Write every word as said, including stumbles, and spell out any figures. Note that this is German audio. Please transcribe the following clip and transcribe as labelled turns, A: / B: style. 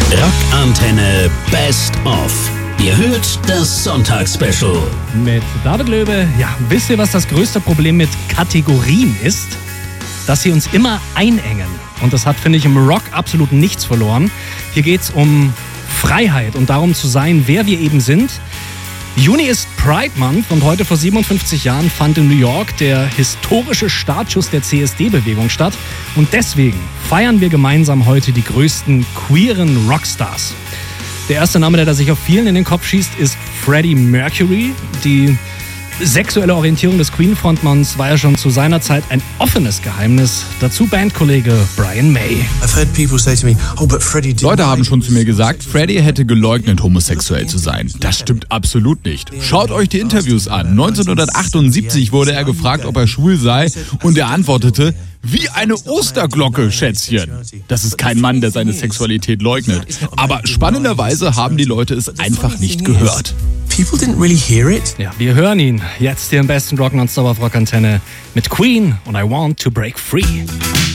A: Rockantenne Best of. Ihr hört das Sonntagsspecial.
B: Mit David Löwe. Ja, wisst ihr, was das größte Problem mit Kategorien ist? Dass sie uns immer einengen. Und das hat, finde ich, im Rock absolut nichts verloren. Hier geht es um Freiheit und darum zu sein, wer wir eben sind. Juni ist Pride Month und heute vor siebenundfünfzig Jahren fand in New York der historische Startschuss der C S D-Bewegung statt. Und deswegen feiern wir gemeinsam heute die größten queeren Rockstars. Der erste Name, der da sich auf vielen in den Kopf schießt, ist Freddie Mercury. Die sexuelle Orientierung des Queen-Frontmanns war ja schon zu seiner Zeit ein offenes Geheimnis. Dazu Bandkollege Brian May.
C: Leute haben schon zu mir gesagt, Freddie hätte geleugnet, homosexuell zu sein. Das stimmt absolut nicht. Schaut euch die Interviews an. neunzehnhundertachtundsiebzig wurde er gefragt, ob er schwul sei, und er antwortete: Wie eine Osterglocke, Schätzchen. Das ist kein Mann, der seine Sexualität leugnet. Aber spannenderweise haben die Leute es einfach nicht gehört.
D: People didn't really hear it.
B: Ja, wir hören ihn jetzt hier im besten Rock nonstop auf Rockantenne mit Queen und I Want to Break Free.